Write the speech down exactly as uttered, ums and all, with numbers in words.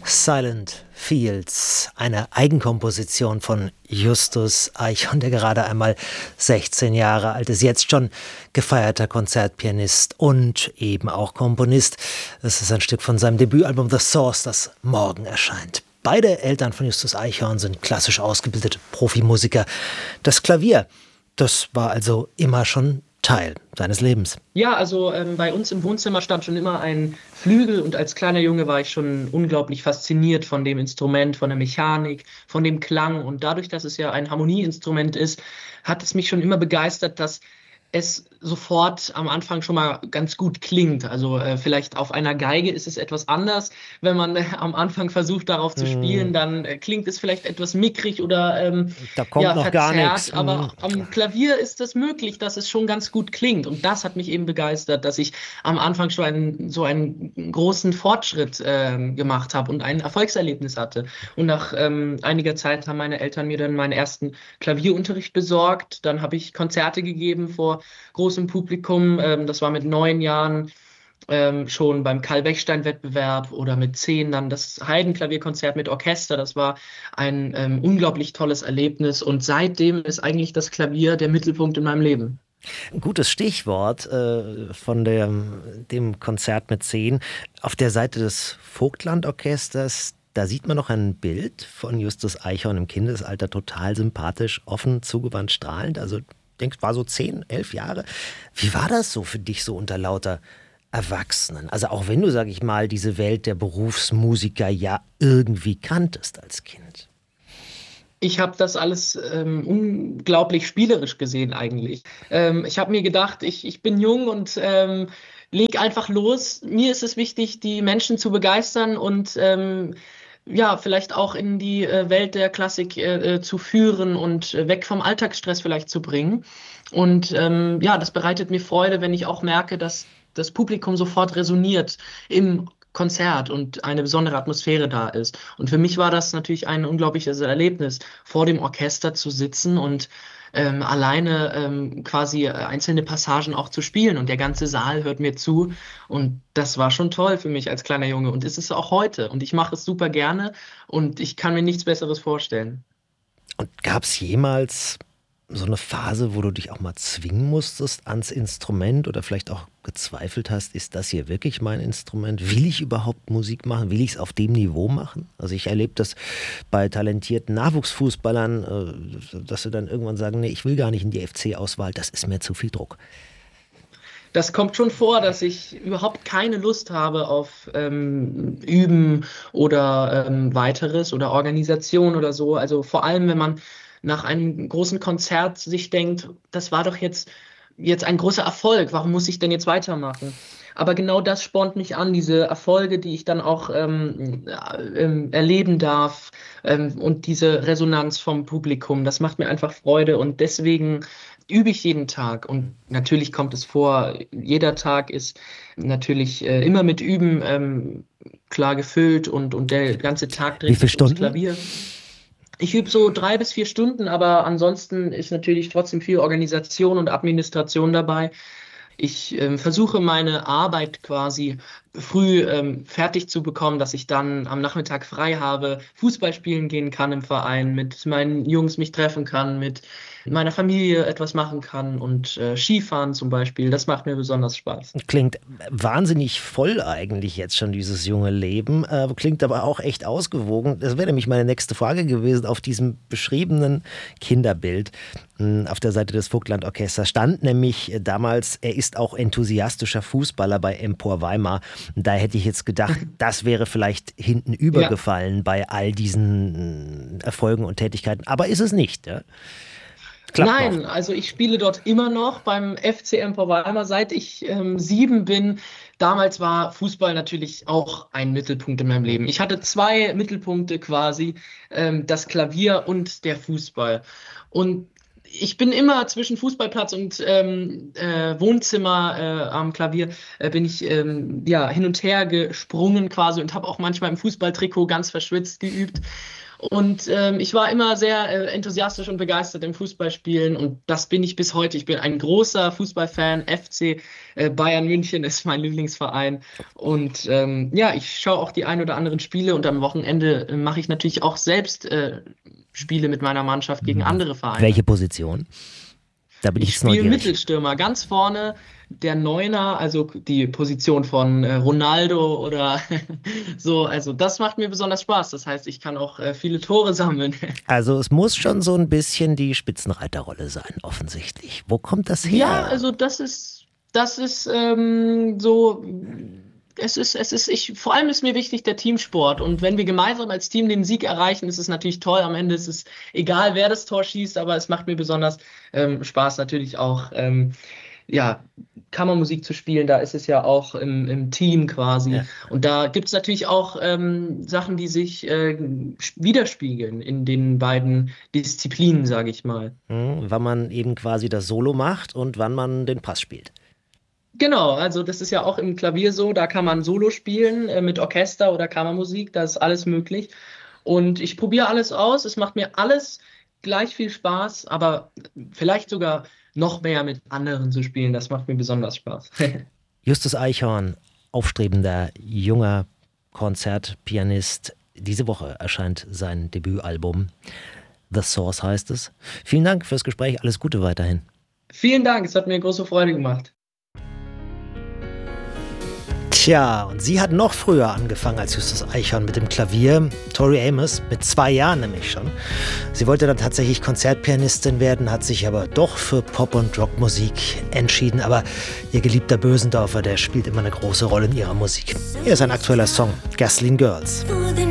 Silent Fields, eine Eigenkomposition von Justus Eichhorn, der gerade einmal sechzehn Jahre alt ist, jetzt schon gefeierter Konzertpianist und eben auch Komponist. Es ist ein Stück von seinem Debütalbum The Source, das morgen erscheint. Beide Eltern von Justus Eichhorn sind klassisch ausgebildete Profimusiker. Das Klavier, das war also immer schon Teil seines Lebens. Ja, also ähm, bei uns im Wohnzimmer stand schon immer ein Flügel und als kleiner Junge war ich schon unglaublich fasziniert von dem Instrument, von der Mechanik, von dem Klang und dadurch, dass es ja ein Harmonieinstrument ist, hat es mich schon immer begeistert, dass es sofort am Anfang schon mal ganz gut klingt. Also äh, vielleicht auf einer Geige ist es etwas anders. Wenn man äh, am Anfang versucht, darauf zu spielen, dann äh, klingt es vielleicht etwas mickrig oder ähm, Da kommt ja, noch verzerrt. gar nichts. Aber Mm. am Klavier ist es möglich, dass es schon ganz gut klingt. Und das hat mich eben begeistert, dass ich am Anfang schon einen, so einen großen Fortschritt ähm, gemacht habe und ein Erfolgserlebnis hatte. Und nach ähm, einiger Zeit haben meine Eltern mir dann meinen ersten Klavierunterricht besorgt. Dann habe ich Konzerte gegeben vor großem Publikum. Ähm, das war mit neun Jahren ähm, schon beim Karl-Bechstein-Wettbewerb oder mit zehn dann das Haydn-Klavierkonzert mit Orchester. Das war ein ähm, unglaublich tolles Erlebnis und seitdem ist eigentlich das Klavier der Mittelpunkt in meinem Leben. Ein gutes Stichwort äh, von dem, dem Konzert mit zehn. Auf der Seite des Vogtland-Orchesters, da sieht man noch ein Bild von Justus Eichhorn im Kindesalter, total sympathisch, offen, zugewandt, strahlend. Also ich denke, war so zehn, elf Jahre. Wie war das so für dich so unter lauter Erwachsenen? Also auch wenn du, sag ich mal, diese Welt der Berufsmusiker ja irgendwie kanntest als Kind. Ich habe das alles ähm, unglaublich spielerisch gesehen eigentlich. Ähm, ich habe mir gedacht, ich, ich bin jung und ähm, leg einfach los. Mir ist es wichtig, die Menschen zu begeistern und ähm, ja, vielleicht auch in die äh, Welt der Klassik äh, äh, zu führen und äh, weg vom Alltagsstress vielleicht zu bringen. Und ähm, ja, das bereitet mir Freude, wenn ich auch merke, dass das Publikum sofort resoniert im Konzert und eine besondere Atmosphäre da ist. Und für mich war das natürlich ein unglaubliches Erlebnis, vor dem Orchester zu sitzen und ähm, alleine ähm, quasi äh, einzelne Passagen auch zu spielen und der ganze Saal hört mir zu und das war schon toll für mich als kleiner Junge und ist es auch heute und ich mache es super gerne und ich kann mir nichts Besseres vorstellen. Und gab es jemals so eine Phase, wo du dich auch mal zwingen musstest ans Instrument oder vielleicht auch gezweifelt hast, ist das hier wirklich mein Instrument? Will ich überhaupt Musik machen? Will ich es auf dem Niveau machen? Also ich erlebe das bei talentierten Nachwuchsfußballern, äh, dass sie dann irgendwann sagen, nee, ich will gar nicht in die F C-Auswahl, das ist mir zu viel Druck. Das kommt schon vor, dass ich überhaupt keine Lust habe auf ähm, Üben oder ähm, weiteres oder Organisation oder so. Also vor allem, wenn man nach einem großen Konzert sich denkt, das war doch jetzt, jetzt ein großer Erfolg, warum muss ich denn jetzt weitermachen? Aber genau das spornt mich an, diese Erfolge, die ich dann auch ähm, äh, erleben darf ähm, und diese Resonanz vom Publikum, das macht mir einfach Freude und deswegen übe ich jeden Tag und natürlich kommt es vor, jeder Tag ist natürlich äh, immer mit Üben ähm, klar gefüllt und, und der ganze Tag Wie dreht viele sich ums Stunden? Klavier. Ich übe so drei bis vier Stunden, aber ansonsten ist natürlich trotzdem viel Organisation und Administration dabei. Ich ähm, versuche meine Arbeit quasi früh ähm, fertig zu bekommen, dass ich dann am Nachmittag frei habe, Fußball spielen gehen kann im Verein, mit meinen Jungs mich treffen kann, mit meiner Familie etwas machen kann und äh, Skifahren zum Beispiel. Das macht mir besonders Spaß. Klingt wahnsinnig voll eigentlich jetzt schon, dieses junge Leben. Äh, klingt aber auch echt ausgewogen. Das wäre nämlich meine nächste Frage gewesen. Auf diesem beschriebenen Kinderbild mh, auf der Seite des Vogtland-Orchesters stand nämlich äh, damals, er ist auch enthusiastischer Fußballer bei Empor Weimar. Da hätte ich jetzt gedacht, das wäre vielleicht hinten übergefallen ja. bei all diesen äh, Erfolgen und Tätigkeiten. Aber ist es nicht, ja? Klappt Nein, noch. also ich spiele dort immer noch beim F C Empor Weimar, seit ich ähm, sieben bin. Damals war Fußball natürlich auch ein Mittelpunkt in meinem Leben. Ich hatte zwei Mittelpunkte quasi, ähm, das Klavier und der Fußball. Und ich bin immer zwischen Fußballplatz und ähm, äh, Wohnzimmer äh, am Klavier äh, bin ich ähm, ja hin und her gesprungen quasi und habe auch manchmal im Fußballtrikot ganz verschwitzt geübt. Und ähm, ich war immer sehr äh, enthusiastisch und begeistert im Fußballspielen und das bin ich bis heute. Ich bin ein großer Fußballfan. F C äh, Bayern München ist mein Lieblingsverein. Und ähm, ja, ich schaue auch die ein oder anderen Spiele und am Wochenende äh, mache ich natürlich auch selbst äh, Spiele mit meiner Mannschaft gegen andere Vereine. Welche Position? Da bin ich, Ich jetzt spiele neugierig. Mittelstürmer, ganz vorne der Neuner, also die Position von äh, Ronaldo oder so. Also das macht mir besonders Spaß. Das heißt, ich kann auch äh, viele Tore sammeln. Also es muss schon so ein bisschen die Spitzenreiterrolle sein, offensichtlich. Wo kommt das her? Ja, also das ist, das ist ähm, so. Es ist, es ist, ich, vor allem ist mir wichtig der Teamsport. Und wenn wir gemeinsam als Team den Sieg erreichen, ist es natürlich toll. Am Ende ist es egal, wer das Tor schießt, aber es macht mir besonders ähm, Spaß natürlich auch, ähm, ja, Kammermusik zu spielen. Da ist es ja auch im, im Team quasi. Ja. Und da gibt es natürlich auch ähm, Sachen, die sich äh, widerspiegeln in den beiden Disziplinen, sage ich mal. Hm, wann man eben quasi das Solo macht und wann man den Pass spielt. Genau, also das ist ja auch im Klavier so, da kann man Solo spielen äh, mit Orchester oder Kammermusik, da ist alles möglich. Und ich probiere alles aus, es macht mir alles gleich viel Spaß, aber vielleicht sogar noch mehr mit anderen zu spielen, das macht mir besonders Spaß. Justus Eichhorn, aufstrebender junger Konzertpianist. Diese Woche erscheint sein Debütalbum. The Source heißt es. Vielen Dank fürs Gespräch, alles Gute weiterhin. Vielen Dank, es hat mir große Freude gemacht. Tja, und sie hat noch früher angefangen als Justus Eichhorn mit dem Klavier. Tori Amos, mit zwei Jahren nämlich schon. Sie wollte dann tatsächlich Konzertpianistin werden, hat sich aber doch für Pop- und Rockmusik entschieden. Aber ihr geliebter Bösendorfer, der spielt immer eine große Rolle in ihrer Musik. Hier ist ein aktueller Song, Gasoline Girls.